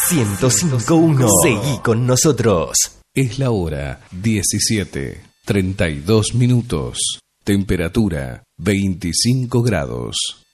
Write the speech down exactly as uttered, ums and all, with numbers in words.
ciento cinco punto uno. Seguí con nosotros. Es la hora diecisiete, treinta y dos minutos. Temperatura veinticinco grados.